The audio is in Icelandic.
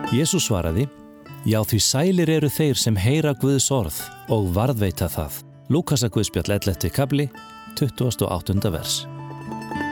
Jesús svaraði: Já, því sælir eru þeir sem heyra Guðs orð og varðveita það. Lúkasarguðspjall 11. kafli, 28. vers.